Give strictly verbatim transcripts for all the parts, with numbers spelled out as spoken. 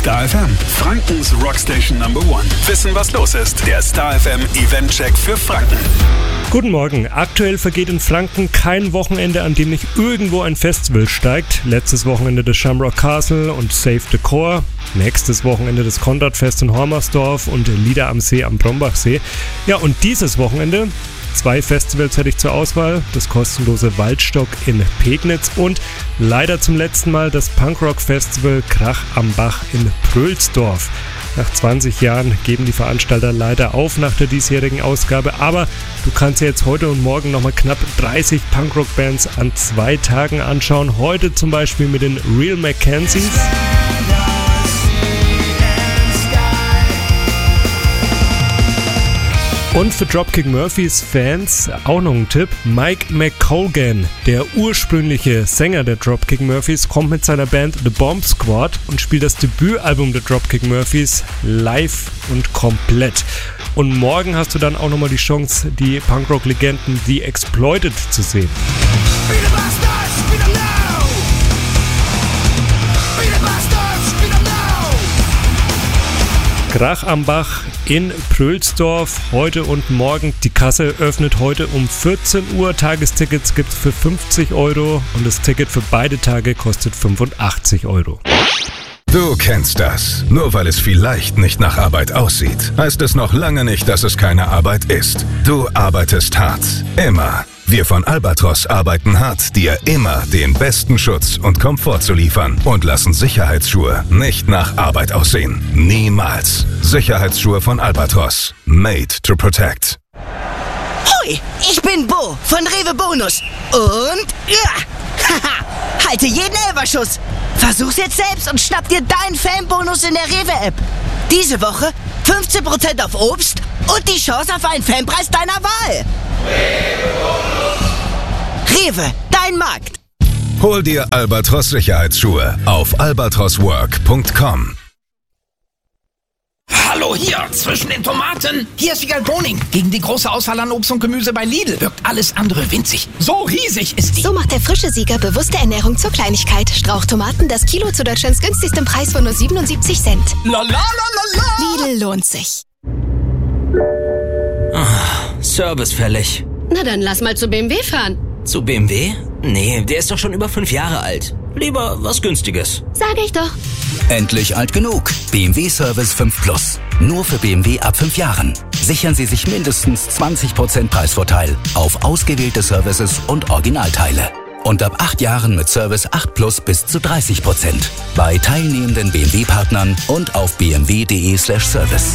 Star F M, Frankens Rockstation Number One. Wissen, was los ist. Der Star F M Event-Check für Franken. Guten Morgen. Aktuell vergeht in Franken kein Wochenende, an dem nicht irgendwo ein Festival steigt. Letztes Wochenende das Shamrock Castle und Save the Core. Nächstes Wochenende das Konradfest in Hormersdorf und Lieder am See am Brombachsee. Ja, und dieses Wochenende zwei Festivals hätte ich zur Auswahl. Das kostenlose Waldstock in Pegnitz und leider zum letzten Mal das Punkrock-Festival Krach am Bach in Prölsdorf. Nach zwanzig Jahren geben die Veranstalter leider auf nach der diesjährigen Ausgabe, aber du kannst dir jetzt heute und morgen nochmal knapp dreißig Punkrock-Bands an zwei Tagen anschauen. Heute zum Beispiel mit den Real Mackenzies. Und für Dropkick Murphys Fans auch noch ein Tipp. Mike McColgan, der ursprüngliche Sänger der Dropkick Murphys, kommt mit seiner Band The Bomb Squad und spielt das Debütalbum der Dropkick Murphys live und komplett. Und morgen hast du dann auch nochmal die Chance, die Punkrock-Legenden The Exploited zu sehen. Krach am Bach in Prölsdorf heute und morgen. Die Kasse öffnet heute um vierzehn Uhr. Tagestickets gibt es für fünfzig Euro und das Ticket für beide Tage kostet fünfundachtzig Euro. Du kennst das. Nur weil es vielleicht nicht nach Arbeit aussieht, heißt es noch lange nicht, dass es keine Arbeit ist. Du arbeitest hart. Immer. Wir von Albatros arbeiten hart, dir immer den besten Schutz und Komfort zu liefern und lassen Sicherheitsschuhe nicht nach Arbeit aussehen. Niemals. Sicherheitsschuhe von Albatros. Made to protect. Hoi, ich bin Bo von Rewe Bonus. Und ja, haha, halte jeden Elferschuss. Versuch's jetzt selbst und schnapp dir deinen Fanbonus in der Rewe-App. Diese Woche fünfzehn Prozent auf Obst und die Chance auf einen Fanpreis deiner Wahl. Rewe, dein Markt. Hol dir Albatros Sicherheitsschuhe auf albatros work punkt com. Hallo hier, zwischen den Tomaten. Hier ist Vigal Boning. Gegen die große Auswahl an Obst und Gemüse bei Lidl wirkt alles andere winzig. So riesig ist die. So macht der frische Sieger bewusste Ernährung zur Kleinigkeit. Strauchtomaten, das Kilo zu Deutschlands günstigstem Preis von nur siebenundsiebzig Cent. La la la la la. Lidl lohnt sich. Ah, Service fällig. Na dann lass mal zu B M W fahren. Zu B M W? Nee, der ist doch schon über fünf Jahre alt. Lieber was Günstiges. Sag ich doch. Endlich alt genug. B M W Service fünf Plus. Nur für B M W ab fünf Jahren. Sichern Sie sich mindestens zwanzig Prozent Preisvorteil auf ausgewählte Services und Originalteile. Und ab acht Jahren mit Service acht Plus bis zu dreißig Prozent. Bei teilnehmenden B M W-Partnern und auf b m w punkt d e slash service.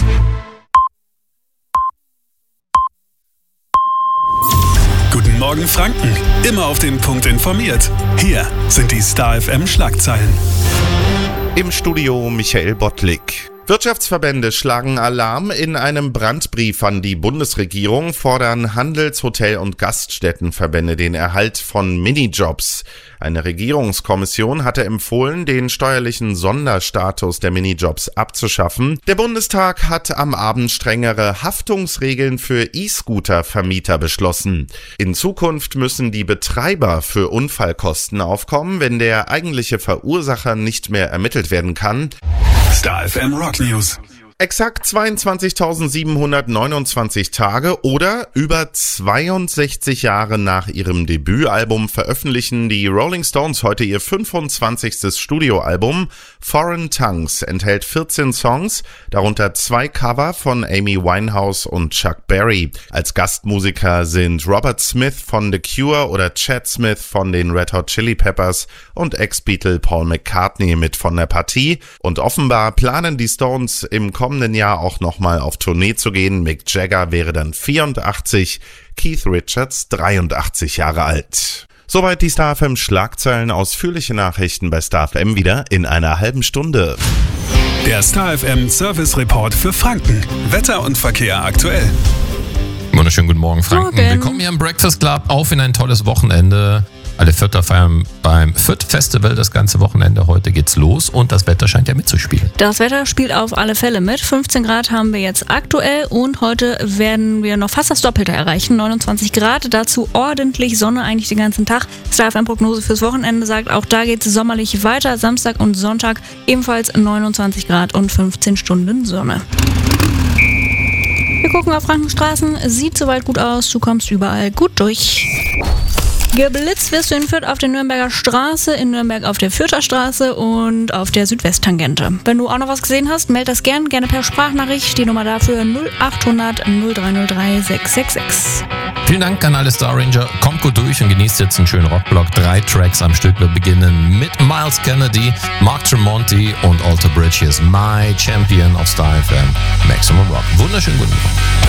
Guten Morgen Franken. Immer auf den Punkt informiert. Hier sind die Star F M Schlagzeilen. Im Studio Michael Bottlik. Wirtschaftsverbände schlagen Alarm. In einem Brandbrief an die Bundesregierung fordern Handels-, Hotel- und Gaststättenverbände den Erhalt von Minijobs. Eine Regierungskommission hatte empfohlen, den steuerlichen Sonderstatus der Minijobs abzuschaffen. Der Bundestag hat am Abend strengere Haftungsregeln für E-Scooter-Vermieter beschlossen. In Zukunft müssen die Betreiber für Unfallkosten aufkommen, wenn der eigentliche Verursacher nicht mehr ermittelt werden kann. Star F M Rock News. Exakt zweiundzwanzigtausendsiebenhundertneunundzwanzig Tage oder über zweiundsechzig Jahre nach ihrem Debütalbum veröffentlichen die Rolling Stones heute ihr fünfundzwanzigstes Studioalbum. Foreign Tongues enthält vierzehn Songs, darunter zwei Cover von Amy Winehouse und Chuck Berry. Als Gastmusiker sind Robert Smith von The Cure oder Chad Smith von den Red Hot Chili Peppers und Ex-Beatle Paul McCartney mit von der Partie. Und offenbar planen die Stones im kommenden Jahr auch nochmal auf Tournee zu gehen. Mick Jagger wäre dann vierundachtzig, Keith Richards dreiundachtzig Jahre alt. Soweit die Star F M Schlagzeilen. Ausführliche Nachrichten bei Star F M wieder in einer halben Stunde. Der Star F M Service Report für Franken. Wetter und Verkehr aktuell. Wunderschönen guten Morgen, Franken. Morgen. Willkommen hier im Breakfast Club. Auf in ein tolles Wochenende. Alle Fürther feiern beim Fürth Festival das ganze Wochenende. Heute geht's los und das Wetter scheint ja mitzuspielen. Das Wetter spielt auf alle Fälle mit. fünfzehn Grad haben wir jetzt aktuell und heute werden wir noch fast das Doppelte erreichen. neunundzwanzig Grad, dazu ordentlich Sonne eigentlich den ganzen Tag. Star F M-Prognose fürs Wochenende sagt, auch da geht's sommerlich weiter. Samstag und Sonntag ebenfalls neunundzwanzig Grad und fünfzehn Stunden Sonne. Wir gucken auf Frankenstraßen. Sieht soweit gut aus. Du kommst überall gut durch. Geblitzt wirst du in Fürth auf der Nürnberger Straße, in Nürnberg auf der Fürther Straße und auf der Südwesttangente. Wenn du auch noch was gesehen hast, meld das gern, gerne per Sprachnachricht. Die Nummer dafür null acht hundert null drei null drei sechs sechs sechs. Vielen Dank an alle Star Ranger. Kommt gut durch und genießt jetzt einen schönen Rockblock. Drei Tracks am Stück. Wir beginnen mit Miles Kennedy, Mark Tremonti und Alter Bridge. Hier ist My Champion auf Star F M. Maximum Rock. Wunderschönen guten Morgen.